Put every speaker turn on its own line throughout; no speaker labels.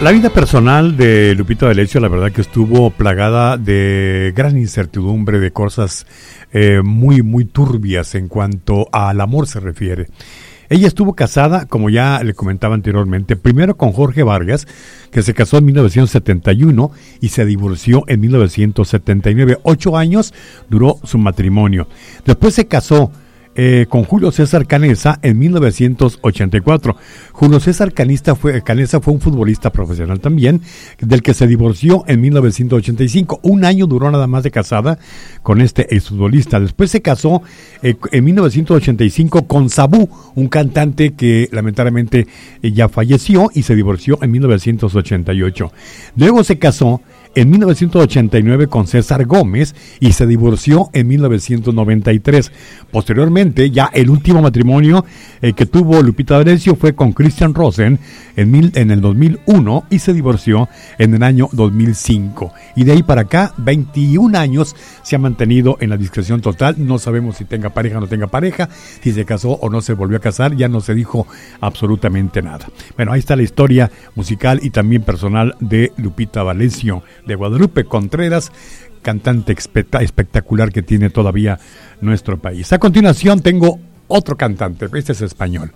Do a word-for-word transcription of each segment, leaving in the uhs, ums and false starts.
La vida personal de Lupita D'Alessio, la verdad que estuvo plagada de gran incertidumbre, de cosas eh, muy, muy turbias en cuanto al amor se refiere. Ella estuvo casada, como ya le comentaba anteriormente, primero con Jorge Vargas, que se casó en mil novecientos setenta y uno y se divorció en mil novecientos setenta y nueve. Ocho años duró su matrimonio. Después se casó Eh, con Julio César Canessa en mil novecientos ochenta y cuatro. Julio César Canessa fue, Canessa fue un futbolista profesional también, del que se divorció en mil novecientos ochenta y cinco. Un año duró nada más de casada con este exfutbolista. Después se casó eh, en mil novecientos ochenta y cinco con Sabú, un cantante que lamentablemente eh, ya falleció, y se divorció en mil novecientos ochenta y ocho. Luego se casó en mil novecientos ochenta y nueve con César Gómez y se divorció en mil novecientos noventa y tres. Posteriormente, ya el último matrimonio eh, que tuvo Lupita D'Alessio fue con Christian Rosen en, mil, en el dos mil uno y se divorció en el año dos mil cinco. Y de ahí para acá, veintiún años se ha mantenido en la discreción total. No sabemos si tenga pareja o no tenga pareja, si se casó o no se volvió a casar, ya no se dijo absolutamente nada. Bueno, ahí está la historia musical y también personal de Lupita D'Alessio, de Guadalupe Contreras, cantante espectacular que tiene todavía nuestro país. A continuación tengo otro cantante, este es español.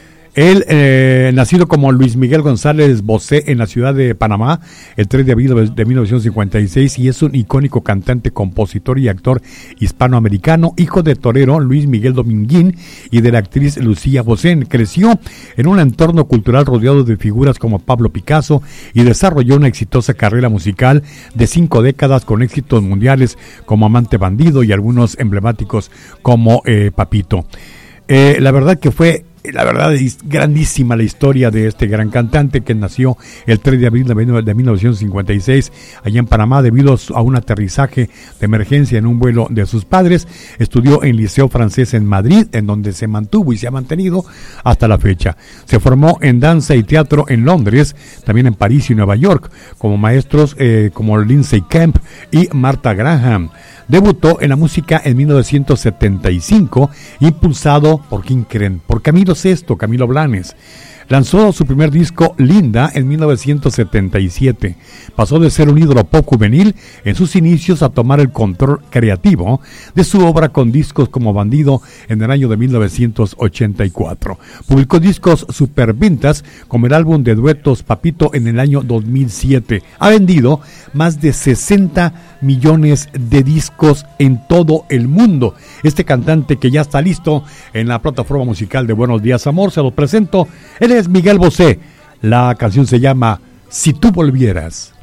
Él, eh, nacido como Luis Miguel González Bosé en la ciudad de Panamá el tres de abril de mil novecientos cincuenta y seis, y es un icónico cantante, compositor y actor hispanoamericano, hijo de torero Luis Miguel Dominguín y de la actriz Lucía Bosé. Creció en un entorno cultural rodeado de figuras como Pablo Picasso y desarrolló una exitosa carrera musical de cinco décadas con éxitos mundiales como Amante Bandido y algunos emblemáticos como eh, Papito. Eh, la verdad que fue La verdad es grandísima la historia de este gran cantante que nació el tres de abril de mil novecientos cincuenta y seis allá en Panamá debido a un aterrizaje de emergencia en un vuelo de sus padres. Estudió en Liceo Francés en Madrid, en donde se mantuvo y se ha mantenido hasta la fecha. Se formó en danza y teatro en Londres, también en París y Nueva York, como maestros eh, como Lindsay Kemp y Martha Graham. Debutó en la música en mil novecientos setenta y cinco, impulsado por ¿quién creen? Por Camilo Sesto, Camilo Blanes. Lanzó su primer disco, Linda, en mil novecientos setenta y siete. Pasó de ser un ídolo pop juvenil en sus inicios a tomar el control creativo de su obra con discos como Bandido en el año de mil novecientos ochenta y cuatro. Publicó discos superventas como el álbum de duetos Papito en el año dos mil siete. Ha vendido más de sesenta millones de discos en todo el mundo. Este cantante que ya está listo en la plataforma musical de Buenos Días Amor, se lo presento. Él es Miguel Bosé. La canción se llama Si tú volvieras.